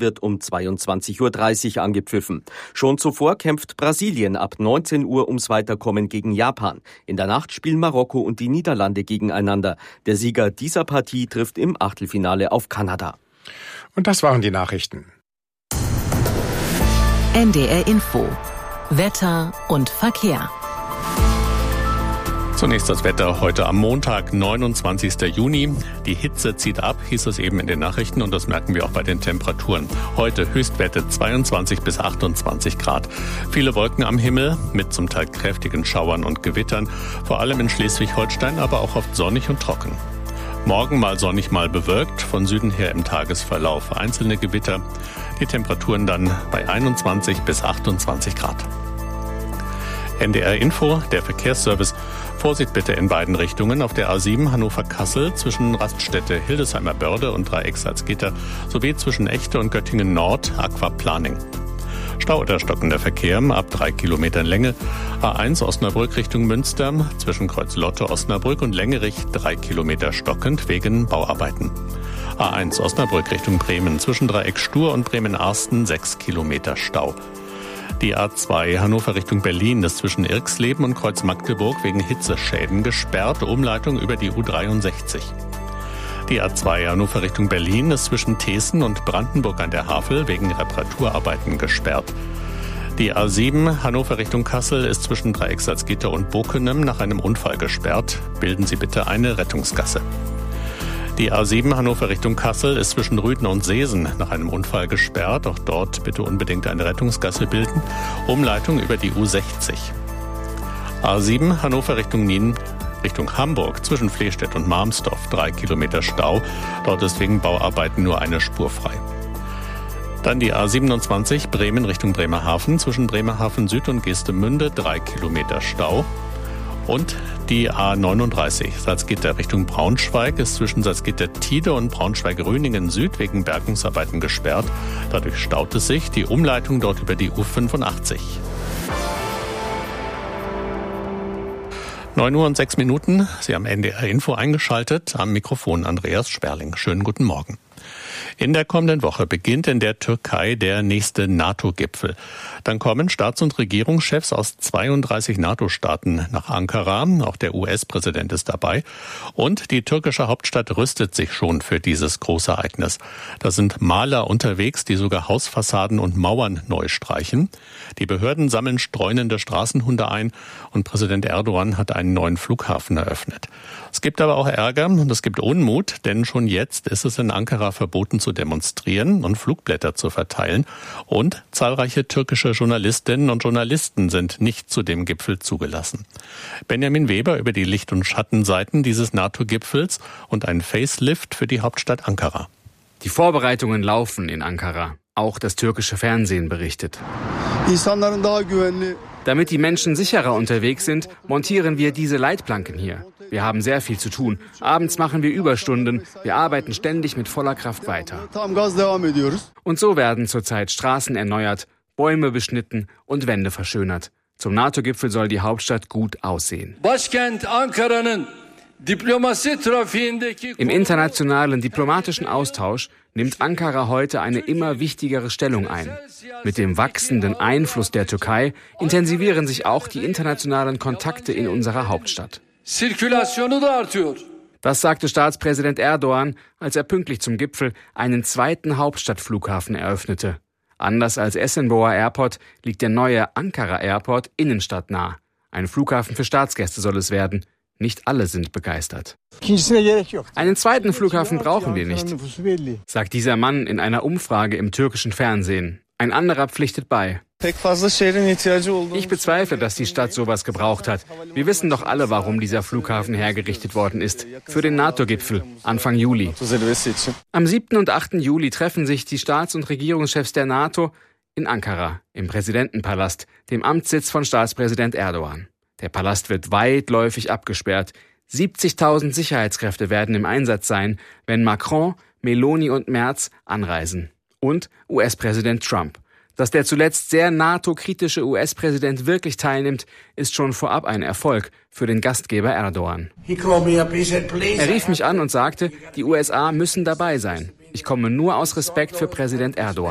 wird um 22:30 Uhr angepfiffen. Schon zuvor kämpft Brasilien ab 19 Uhr ums Weiterkommen gegen Japan. In der Nacht spielen Marokko und die Niederlande gegeneinander. Der Sieger dieser Partie trifft im Achtelfinale auf Kanada. Und das waren die Nachrichten. NDR Info. Wetter und Verkehr. Zunächst das Wetter heute am Montag, 29. Juni. Die Hitze zieht ab, hieß es eben in den Nachrichten, und das merken wir auch bei den Temperaturen. Heute Höchstwerte 22 bis 28 Grad. Viele Wolken am Himmel mit zum Teil kräftigen Schauern und Gewittern, vor allem in Schleswig-Holstein, aber auch oft sonnig und trocken. Morgen mal sonnig, mal bewölkt, von Süden her im Tagesverlauf einzelne Gewitter. Die Temperaturen dann bei 21 bis 28 Grad. NDR Info, der Verkehrsservice. Vorsicht bitte in beiden Richtungen auf der A7 Hannover-Kassel zwischen Raststätte Hildesheimer Börde und Dreieck Salzgitter sowie zwischen Echte und Göttingen Nord Aquaplaning. Stau oder stockender Verkehr ab 3 Kilometern Länge. A1 Osnabrück Richtung Münster zwischen Kreuz-Lotte Osnabrück und Längerich 3 Kilometer stockend wegen Bauarbeiten. A1 Osnabrück Richtung Bremen zwischen Dreieck Stur und Bremen-Arsten 6 Kilometer Stau. Die A2 Hannover Richtung Berlin ist zwischen Irxleben und Kreuz Magdeburg wegen Hitzeschäden gesperrt. Umleitung über die U63. Die A2 Hannover Richtung Berlin ist zwischen Thesen und Brandenburg an der Havel wegen Reparaturarbeiten gesperrt. Die A7 Hannover Richtung Kassel ist zwischen Dreieck Salzgitter und Bokenem nach einem Unfall gesperrt. Bilden Sie bitte eine Rettungsgasse. Die A7 Hannover Richtung Kassel ist zwischen Rüden und Seesen nach einem Unfall gesperrt. Auch dort bitte unbedingt eine Rettungsgasse bilden. Umleitung über die U60. A7 Hannover Richtung Hamburg zwischen Flehstedt und Marmsdorf 3 Kilometer Stau. Dort ist wegen Bauarbeiten nur eine Spur frei. Dann die A27 Bremen Richtung Bremerhaven zwischen Bremerhaven Süd und Geestemünde 3 Kilometer Stau. Und die A39 Salzgitter Richtung Braunschweig ist zwischen Salzgitter-Tiede und Braunschweig-Röningen Süd wegen Bergungsarbeiten gesperrt. Dadurch staut es sich. Die Umleitung dort über die U85. 9 Uhr und 6 Minuten. Sie haben NDR Info eingeschaltet. Am Mikrofon Andreas Sperling. Schönen guten Morgen. In der kommenden Woche beginnt in der Türkei der nächste NATO-Gipfel. Dann kommen Staats- und Regierungschefs aus 32 NATO-Staaten nach Ankara. Auch der US-Präsident ist dabei. Und die türkische Hauptstadt rüstet sich schon für dieses große Ereignis. Da sind Maler unterwegs, die sogar Hausfassaden und Mauern neu streichen. Die Behörden sammeln streunende Straßenhunde ein und Präsident Erdogan hat einen neuen Flughafen eröffnet. Es gibt aber auch Ärger und es gibt Unmut, denn schon jetzt ist es in Ankara verboten zu demonstrieren und Flugblätter zu verteilen. Und zahlreiche türkische Journalistinnen und Journalisten sind nicht zu dem Gipfel zugelassen. Benjamin Weber über die Licht- und Schattenseiten dieses NATO-Gipfels und ein Facelift für die Hauptstadt Ankara. Die Vorbereitungen laufen in Ankara. Auch das türkische Fernsehen berichtet. Damit die Menschen sicherer unterwegs sind, montieren wir diese Leitplanken hier. Wir haben sehr viel zu tun. Abends machen wir Überstunden. Wir arbeiten ständig mit voller Kraft weiter. Und so werden zurzeit Straßen erneuert, Bäume beschnitten und Wände verschönert. Zum NATO-Gipfel soll die Hauptstadt gut aussehen. Im internationalen diplomatischen Austausch nimmt Ankara heute eine immer wichtigere Stellung ein. Mit dem wachsenden Einfluss der Türkei intensivieren sich auch die internationalen Kontakte in unserer Hauptstadt. Das sagte Staatspräsident Erdogan, als er pünktlich zum Gipfel einen zweiten Hauptstadtflughafen eröffnete. Anders als Esenboğa Airport liegt der neue Ankara Airport innenstadtnah. Ein Flughafen für Staatsgäste soll es werden. Nicht alle sind begeistert. Einen zweiten Flughafen brauchen wir nicht, sagt dieser Mann in einer Umfrage im türkischen Fernsehen. Ein anderer pflichtet bei. Ich bezweifle, dass die Stadt sowas gebraucht hat. Wir wissen doch alle, warum dieser Flughafen hergerichtet worden ist. Für den NATO-Gipfel, Anfang Juli. Am 7. und 8. Juli treffen sich die Staats- und Regierungschefs der NATO in Ankara, im Präsidentenpalast, dem Amtssitz von Staatspräsident Erdogan. Der Palast wird weitläufig abgesperrt. 70.000 Sicherheitskräfte werden im Einsatz sein, wenn Macron, Meloni und Merz anreisen. Und US-Präsident Trump. Dass der zuletzt sehr NATO-kritische US-Präsident wirklich teilnimmt, ist schon vorab ein Erfolg für den Gastgeber Erdogan. Er rief mich an und sagte, die USA müssen dabei sein. Ich komme nur aus Respekt für Präsident Erdogan.